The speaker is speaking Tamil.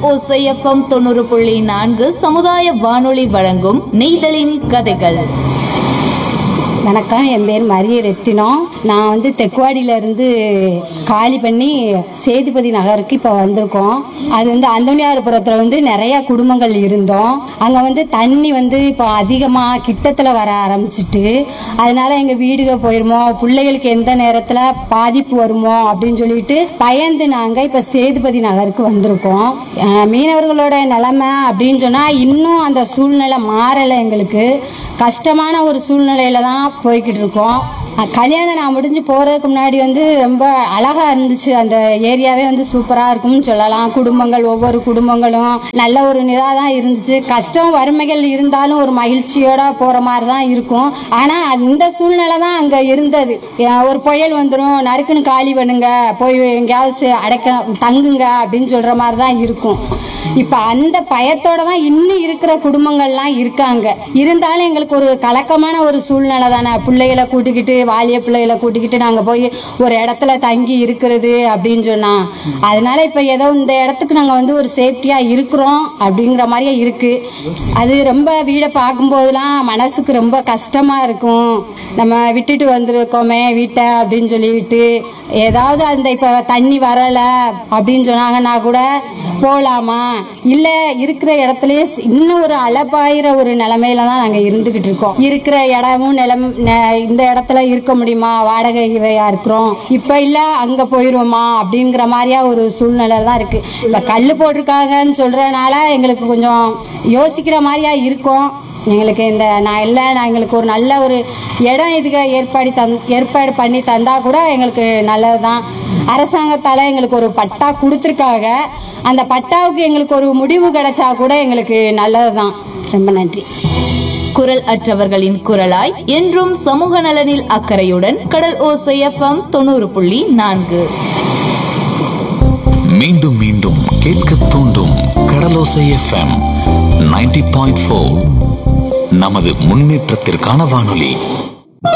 ஓசை எஃப்எம் 90.4 சமுதாய வானொலி வழங்கும் நெய்தலின் கதைகள். வணக்கம், என் பேர் மரிய ரத்தினம். நான் வந்து தெக்குவாடியில இருந்து காலி பண்ணி சேதுபதி நகருக்கு இப்போ வந்திருக்கோம். அது வந்து அந்தோனியார்புரத்தில் வந்து நிறைய குடும்பங்கள் இருந்தோம். அங்கே வந்து தண்ணி வந்து இப்போ அதிகமாக கிட்டத்தில் வர ஆரம்பிச்சிட்டு, அதனால எங்கள் வீடுக போயிருமோ, பிள்ளைகளுக்கு எந்த நேரத்தில் பாதிப்பு வருமோ அப்படின்னு சொல்லிட்டு பயந்து நாங்கள் இப்போ சேதுபதி நகருக்கு வந்திருக்கோம். மீனவர்களோட நிலைமை அப்படின்னு சொன்னால் இன்னும் அந்த சூழ்நிலை மாறலை. எங்களுக்கு கஷ்டமான ஒரு சூழ்நிலையில தான் போய்கிட்டு இருக்கோம். கல்யாணம் நான் முடிஞ்சு போகிறதுக்கு முன்னாடி வந்து ரொம்ப அழகாக இருந்துச்சு. அந்த ஏரியாவே வந்து சூப்பராக இருக்கும்னு சொல்லலாம். குடும்பங்கள், ஒவ்வொரு குடும்பங்களும் நல்ல ஒரு இதாக தான் இருந்துச்சு. கஷ்டம் வறுமைகள் இருந்தாலும் ஒரு மகிழ்ச்சியோட போகிற மாதிரி தான் இருக்கும். ஆனால் இந்த சூழ்நிலை தான் அங்கே இருந்தது. ஒரு புயல் வந்துடும், நறுக்குன்னு காலி பண்ணுங்க, போய் எங்கேயாவது தங்குங்க அப்படின்னு சொல்கிற மாதிரி தான் இருக்கும். இப்போ அந்த பயத்தோட தான் இன்னும் இருக்கிற குடும்பங்கள்லாம் இருக்காங்க. இருந்தாலும் எங்களுக்கு ஒரு கலக்கமான ஒரு சூழ்நிலை தானே. பிள்ளைகளை கூட்டிக்கிட்டு, வாலிய பிள்ளைகளை கூட்டிக்கிட்டு நாங்கள் போய் ஒரு இடத்துல தங்கி இருக்கிறது அப்படின்னு சொன்னால், அதனால இப்போ ஏதோ இந்த இடத்துக்கு நாங்கள் வந்து ஒரு சேஃப்டியாக இருக்கிறோம் அப்படிங்கிற மாதிரியே இருக்குது. அது ரொம்ப வீடை பார்க்கும்போதெல்லாம் மனசுக்கு ரொம்ப கஷ்டமாக இருக்கும். நம்ம விட்டுட்டு வந்திருக்கோமே வீட்டை அப்படின்னு சொல்லிவிட்டு, ஏதாவது அந்த இப்போ தண்ணி வரலை அப்படின்னு சொன்னாங்கன்னா கூட போகலாமா, இல்லை இருக்கிற இடத்துலயே இன்னும் ஒரு அலப்பாயிர ஒரு நிலைமையில தான் நாங்கள் இருந்துக்கிட்டு இருக்கோம். இருக்கிற இடமும் இந்த இடத்துல இருக்க முடியுமா, வாடகை இவையா இருக்கிறோம், இப்போ இல்லை அங்கே போயிடுவோமா அப்படிங்கிற மாதிரியா ஒரு சூழ்நிலை தான் இருக்குது. இப்போ கல் போட்டிருக்காங்கன்னு சொல்கிறனால எங்களுக்கு கொஞ்சம் யோசிக்கிற மாதிரியா இருக்கும். எங்களுக்கு நான் எங்களுக்கு ஒரு நல்ல ஒரு இடம் இதுக்கு ஏற்பாடு பண்ணி தந்தால் கூட எங்களுக்கு நல்லது தான். அரசாங்கத்தால் எங்களுக்கு ஒரு பட்டா கொடுத்துருக்காங்க. அந்த பட்டாவுக்கு எங்களுக்கு ஒரு முடிவு கிடைச்சா கூட எங்களுக்கு நல்லது தான். ரொம்ப நன்றி. குரல் அற்றவர்களின் குரலாய் என்றும் சமூக நலனில் அக்கறையுடன் கடல் ஓசை எஃப்எம் 90.4. மீண்டும் மீண்டும் கேட்க தூண்டும் கடலோசை எஃப்எம் 90.4. நமது முன்னேற்றத்திற்கான வானொலி.